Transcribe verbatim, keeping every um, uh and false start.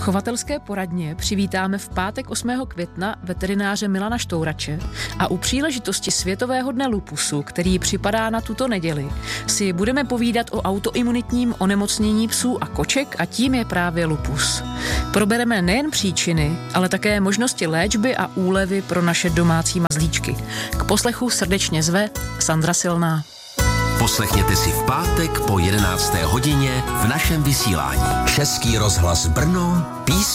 chovatelské poradně přivítáme v pátek osmého května veterináře Milana Štourače a u příležitosti Světového dne lupusu, který připadá na tuto neděli, si budeme povídat o autoimunitním onemocnění psů a koček a tím je právě lupus. Probereme nejen příčiny, ale také možnosti léčby a úlevy pro naše domácí mazlíčky. K poslechu srdečně zve Sandra Silná. Poslechněte si v pátek po jedenácté hodině v našem vysílání. Český rozhlas Brno, písně